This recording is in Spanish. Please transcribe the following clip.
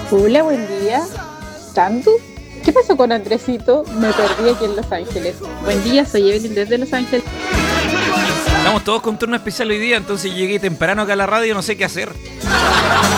Hola, buen día. ¿Tanto? ¿Qué pasó con Andresito? Me perdí aquí en Los Ángeles. Buen día, soy Evelyn desde Los Ángeles. Estamos todos con turno especial hoy día, entonces llegué temprano acá a la radio, no sé qué hacer.